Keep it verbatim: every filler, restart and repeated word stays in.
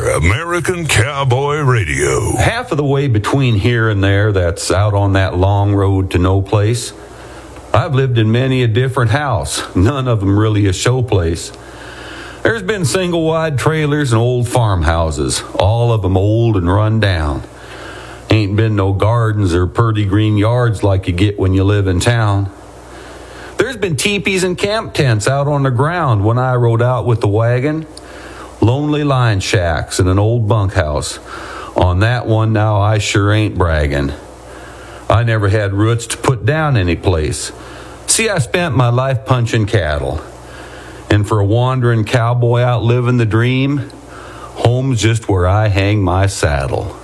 for American Cowboy Radio. Half of the way between here and there, that's out on that long road to no place, I've lived in many a different house, none of them really a show place. There's been single-wide trailers and old farmhouses, all of them old and run down. Ain't been no gardens or purty green yards like you get when you live in town. There's been teepees and camp tents out on the ground when I rode out with the wagon. Lonely line shacks and an old bunkhouse. On that one now I sure ain't bragging. I never had roots to put down any place. See, I spent my life punching cattle. And for a wandering cowboy out living the dream, home's just where I hang my saddle.